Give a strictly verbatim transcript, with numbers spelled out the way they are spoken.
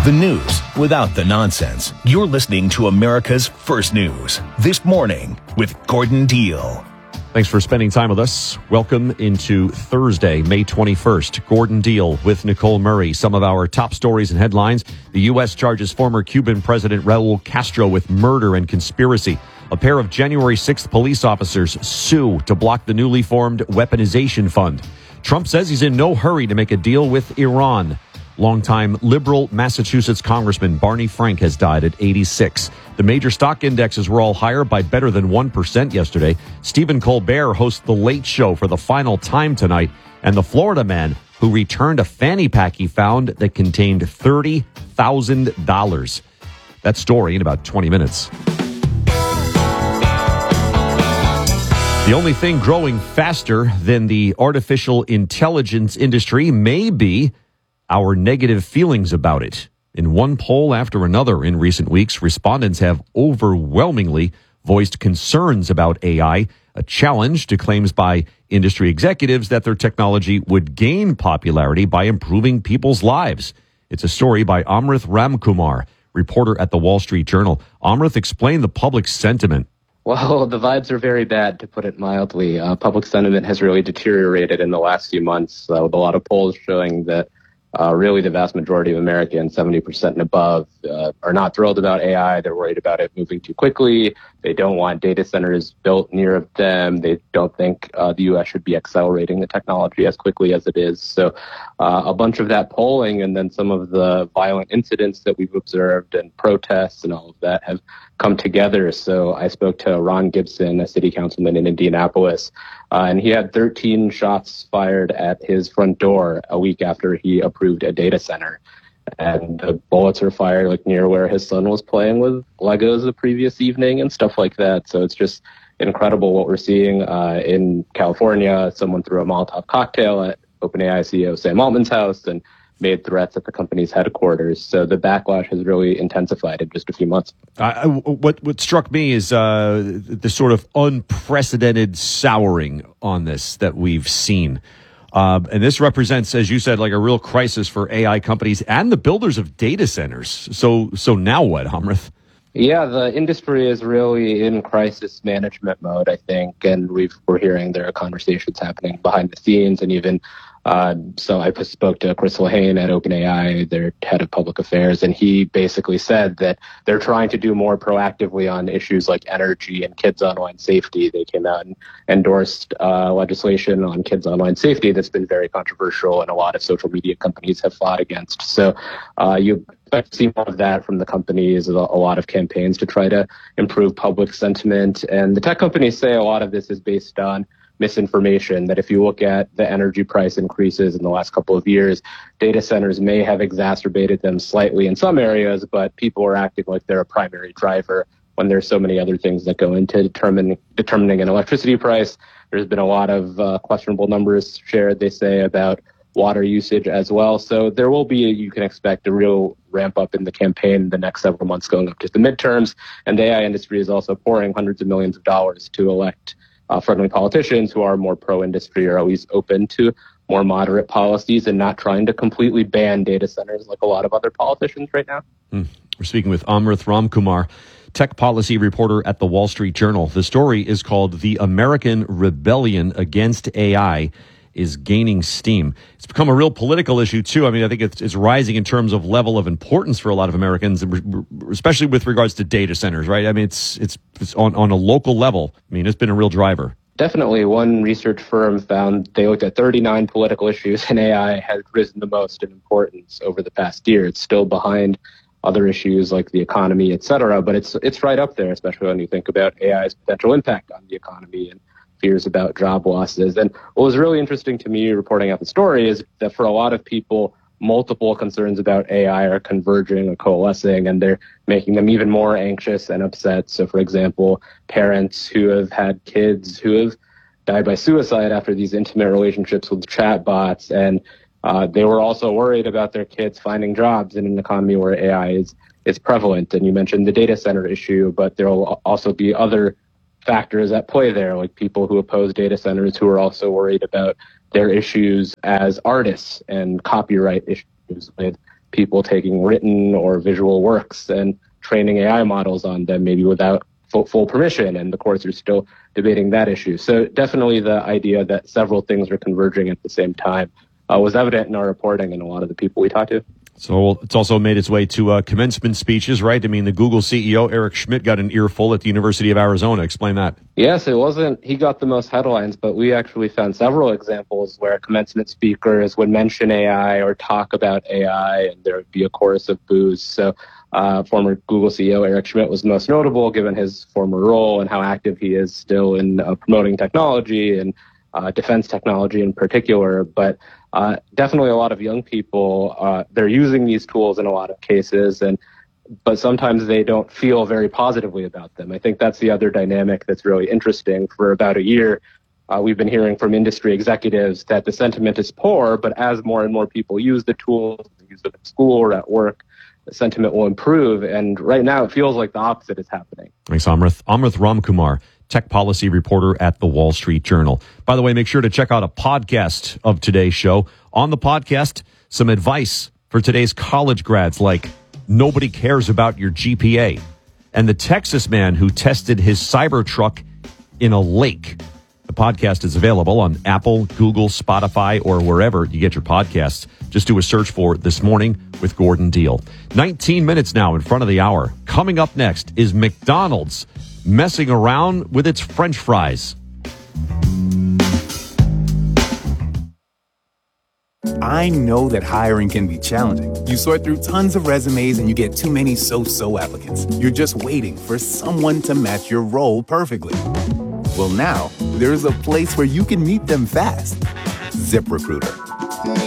The news without the nonsense. You're listening to America's First News This Morning with Gordon Deal. Thanks for spending time with us. Welcome into Thursday, May twenty-first. Gordon Deal with Nicole Murray. Some of our top stories and headlines. The U S charges former Cuban President Raul Castro with murder and conspiracy. A pair of January sixth police officers sue to block the newly formed weaponization fund. Trump says he's in no hurry to make a deal with Iran. Longtime liberal Massachusetts Congressman Barney Frank has died at eighty-six. The major stock indexes were all higher by better than one percent yesterday. Stephen Colbert hosts The Late Show for the final time tonight. And the Florida man who returned a fanny pack he found that contained thirty thousand dollars. That story in about twenty minutes. The only thing growing faster than the artificial intelligence industry may be our negative feelings about it. In one poll after another in recent weeks, respondents have overwhelmingly voiced concerns about A I, a challenge to claims by industry executives that their technology would gain popularity by improving people's lives. It's a story by Amrith Ramkumar, reporter at the Wall Street Journal. Amrith, explain the public sentiment. Well, the vibes are very bad, to put it mildly. Uh, public sentiment has really deteriorated in the last few months, uh, with a lot of polls showing that Uh, really, the vast majority of Americans, seventy percent and above, uh, are not thrilled about A I. They're worried about it moving too quickly. They don't want data centers built near them. They don't think uh, the U S should be accelerating the technology as quickly as it is. So uh, a bunch of that polling and then some of the violent incidents that we've observed and protests and all of that have come together. So I spoke to Ron Gibson, a city councilman in Indianapolis, uh, and he had thirteen shots fired at his front door a week after he approved a data center. And the bullets were fired like near where his son was playing with Legos the previous evening and stuff like that. So it's just incredible what we're seeing uh, in California. Someone threw a Molotov cocktail at OpenAI C E O Sam Altman's house and made threats at the company's headquarters. So the backlash has really intensified in just a few months. Uh, what what struck me is uh, the sort of unprecedented souring on this that we've seen. Uh, and this represents, as you said, like a real crisis for A I companies and the builders of data centers. So so now what, Amrith? Yeah, the industry is really in crisis management mode, I think. And we've, we're hearing there are conversations happening behind the scenes and even Uh, so I spoke to Chris Lehane at OpenAI, their head of public affairs, and he basically said that they're trying to do more proactively on issues like energy and kids online safety. They came out and endorsed uh, legislation on kids online safety that's been very controversial and a lot of social media companies have fought against. So uh, you expect to see more of that from the companies, a, a lot of campaigns to try to improve public sentiment. And the tech companies say a lot of this is based on misinformation, that if you look at the energy price increases in the last couple of years, data centers may have exacerbated them slightly in some areas, but people are acting like they're a primary driver when there's so many other things that go into determining determining an electricity price. There's been a lot of uh, questionable numbers shared, they say, about water usage as well. So there will be, a, you can expect a real ramp up in the campaign in the next several months going up to the midterms. And the A I industry is also pouring hundreds of millions of dollars to elect Uh, friendly politicians who are more pro-industry or at least open to more moderate policies and not trying to completely ban data centers like a lot of other politicians right now. Mm. We're speaking with Amrith Ramkumar, tech policy reporter at the Wall Street Journal. The story is called The American Rebellion Against A I is Gaining Steam. It's become a real political issue, too. I mean, I think it's, it's rising in terms of level of importance for a lot of Americans, especially with regards to data centers, right? I mean, it's it's, it's on, on a local level. I mean, it's been a real driver. Definitely. One research firm found they looked at thirty-nine political issues, and A I has risen the most in importance over the past year. It's still behind other issues like the economy, et cetera, but it's it's right up there, especially when you think about A I's potential impact on the economy and fears about job losses. And what was really interesting to me reporting out the story is that for a lot of people, multiple concerns about A I are converging or coalescing, and they're making them even more anxious and upset. So, for example, parents who have had kids who have died by suicide after these intimate relationships with chatbots, and uh, they were also worried about their kids finding jobs in an economy where A I is, is prevalent. And you mentioned the data center issue, but there will also be other factors at play there, like people who oppose data centers who are also worried about their issues as artists and copyright issues with people taking written or visual works and training A I models on them, maybe without full, full permission, and the courts are still debating that issue. So definitely the idea that several things are converging at the same time uh, was evident in our reporting and a lot of the people we talked to. So it's also made its way to uh, commencement speeches, right? I mean, the Google C E O, Eric Schmidt, got an earful at the University of Arizona. Explain that. Yes, it wasn't, he got the most headlines, but we actually found several examples where commencement speakers would mention A I or talk about A I, and there would be a chorus of boos. So uh, former Google C E O Eric Schmidt was most notable given his former role and how active he is still in uh, promoting technology and uh, defense technology in particular. But Uh, definitely a lot of young people, uh, they're using these tools in a lot of cases, and but sometimes they don't feel very positively about them. I think that's the other dynamic that's really interesting. For about a year, uh, we've been hearing from industry executives that the sentiment is poor, but as more and more people use the tools, use them at school or at work, the sentiment will improve. And right now it feels like the opposite is happening. Thanks, Amrith. Amrith Ramkumar, tech policy reporter at the Wall Street Journal. By the way, make sure to check out a podcast of today's show. On the podcast, some advice for today's college grads, like nobody cares about your G P A, and the Texas man who tested his Cybertruck in a lake. The podcast is available on Apple, Google, Spotify, or wherever you get your podcasts. Just do a search for This Morning with Gordon Deal. nineteen minutes now in front of the hour. Coming up next is McDonald's messing around with its French fries. I know that hiring can be challenging. You sort through tons of resumes and you get too many so-so applicants. You're just waiting for someone to match your role perfectly. Well, now there's a place where you can meet them fast. ZipRecruiter.